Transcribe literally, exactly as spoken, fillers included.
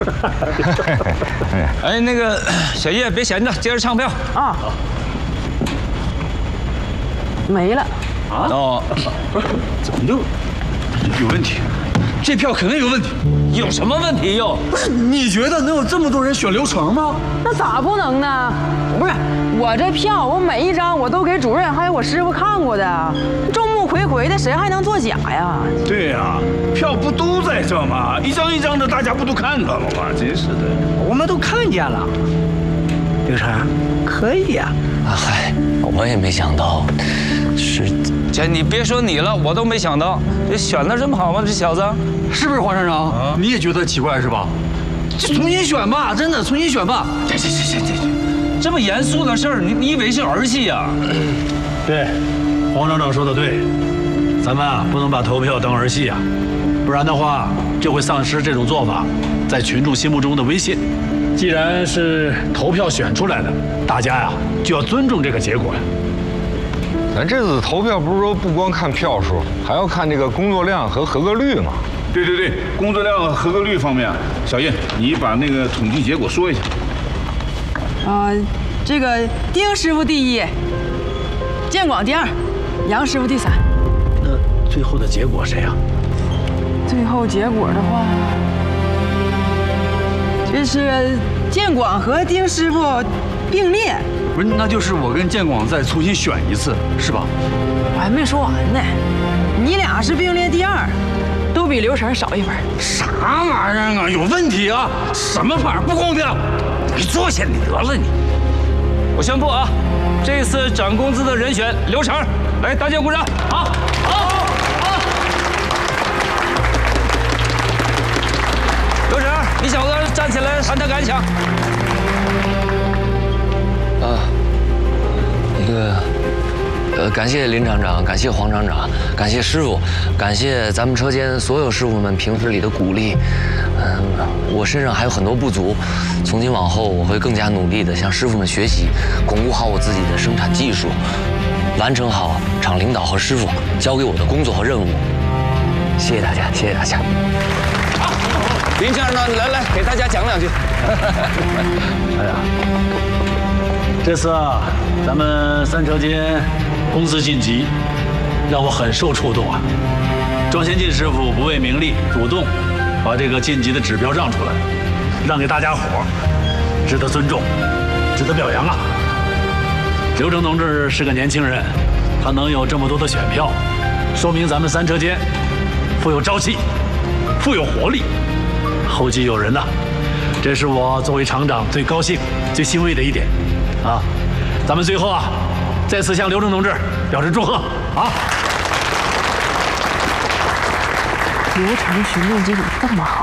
哎，那个小叶别闲着，接着唱票啊。没了。 啊？哦， 不是，怎么就有问题？这票肯定有问题。 有什么问题又？ 不是，你觉得能有这么多人选刘成吗？ 那咋不能呢？不是，我这票我每一张我都给主任还有我师傅看过的，众目睽睽的，谁还能作假呀？ 对呀，票不都在这吗？一张一张的，大家不都看到了吗？真是的， 我们都看见了。刘成，可以呀。 啊嗨，我也没想到，是， 姐，你别说你了，我都没想到，这选的这么好吗？这小子， 是不是黄厂长？啊，你也觉得奇怪是吧？就重新选吧，真的重新选吧。 这这这这这，这么严肃的事儿，你你以为是儿戏呀？ 对，黄厂长说的对，咱们啊不能把投票当儿戏啊，不然的话就会丧失这种做法在群众心目中的威信。既然是投票选出来的，大家呀就要尊重这个结果呀。 咱这次投票不是说不光看票数，还要看这个工作量和合格率吗？ 对对对，工作量和合格率方面，小叶，你把那个统计结果说一下。 啊、呃，这个丁师傅第一，建广第二，杨师傅第三。 那最后的结果谁呀？ 最后结果的话，这是建广和丁师傅并列。 不是，那就是我跟建广再重新选一次，是吧？ 我还没说完呢，你俩是并列第二，都比刘成少一分。 啥玩意儿啊？有问题啊！什么法不公平？ 你坐下你得了你。我宣布啊，这次涨工资的人选刘成，来，大家鼓掌。好，好，好。刘成，你小子站起来谈谈感想。 啊，那个，呃，感谢林厂长，感谢黄厂长，感谢师傅，感谢咱们车间所有师傅们平时里的鼓励。嗯，我身上还有很多不足，从今往后我会更加努力地向师傅们学习，巩固好我自己的生产技术，完成好厂领导和师傅交给我的工作和任务。谢谢大家，谢谢大家。 好，林先生呢，来来给大家讲两句。 哎呀。这次啊，咱们三车间公司晋级，让我很受触动啊。庄先进师傅不为名利，主动把这个晋级的指标让出来，让给大家伙儿，值得尊重，值得表扬啊。刘成同志是个年轻人，他能有这么多的选票，说明咱们三车间富有朝气，富有活力，后继有人呐。这是我作为厂长最高兴、最欣慰的一点。啊，咱们最后啊，再次向刘成同志表示祝贺啊！ 刘成群众基础这么好。